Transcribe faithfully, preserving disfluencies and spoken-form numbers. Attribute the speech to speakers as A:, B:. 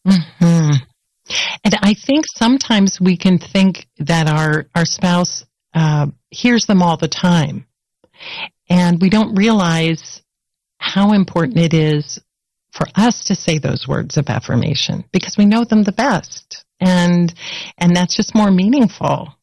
A: Mm-hmm. And I think sometimes we can think that our, our spouse uh, hears them all the time. And we don't realize how important it is for us to say those words of affirmation because we know them the best. And and that's just more meaningful.